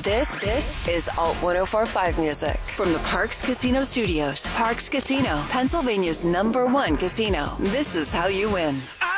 This is Alt 1045 music from the Parx Casino Studios. Parx Casino, Pennsylvania's #1 casino. This is how you win.